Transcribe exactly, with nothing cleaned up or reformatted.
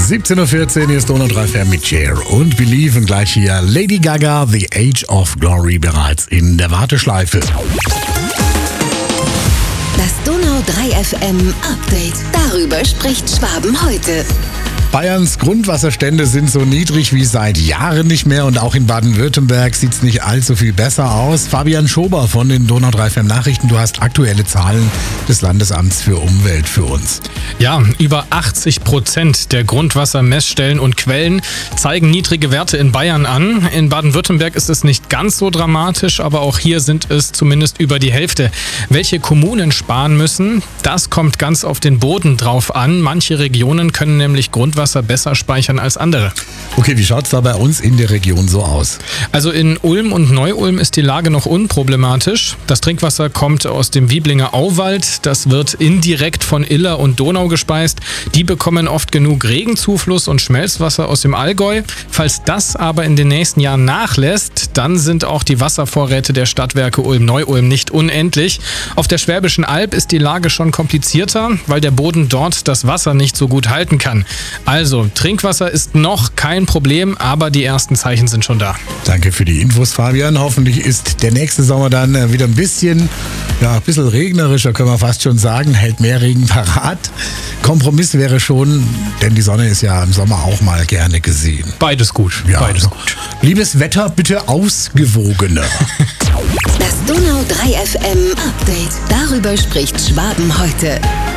siebzehn Uhr vierzehn, hier ist Donau drei F M mit Cher und Believe und gleich hier Lady Gaga, The Age of Glory bereits in der Warteschleife. Das Donau drei F M Update. Darüber spricht Schwaben heute. Bayerns Grundwasserstände sind so niedrig wie seit Jahren nicht mehr und auch in Baden-Württemberg sieht es nicht allzu viel besser aus. Fabian Schober von den Donau drei F M Nachrichten, du hast aktuelle Zahlen des Landesamts für Umwelt für uns. Ja, über achtzig Prozent der Grundwassermessstellen und Quellen zeigen niedrige Werte in Bayern an. In Baden-Württemberg ist es nicht ganz so dramatisch, aber auch hier sind es zumindest über die Hälfte. Welche Kommunen sparen müssen, das kommt ganz auf den Boden drauf an. Manche Regionen können nämlich Grundwasser besser speichern als andere. Okay, wie schaut es da bei uns in der Region so aus? Also in Ulm und Neu-Ulm ist die Lage noch unproblematisch. Das Trinkwasser kommt aus dem Wieblinger Auwald. Das wird indirekt von Iller und Donau gespeist. Die bekommen oft genug Regenzufluss und Schmelzwasser aus dem Allgäu. Falls das aber in den nächsten Jahren nachlässt, dann sind auch die Wasservorräte der Stadtwerke Ulm-Neu-Ulm nicht unendlich. Auf der Schwäbischen Alb ist die Lage schon komplizierter, weil der Boden dort das Wasser nicht so gut halten kann. Also, Trinkwasser ist noch kein Problem, aber die ersten Zeichen sind schon da. Danke für die Infos, Fabian. Hoffentlich ist der nächste Sommer dann wieder ein bisschen, ja, ein bisschen regnerischer, können wir fast schon sagen. Hält mehr Regen parat. Kompromiss wäre schon, denn die Sonne ist ja im Sommer auch mal gerne gesehen. Beides gut. Ja, Beides also, gut. Liebes Wetter, bitte ausgewogener. Das Donau drei F M Update. Darüber spricht Schwaben heute.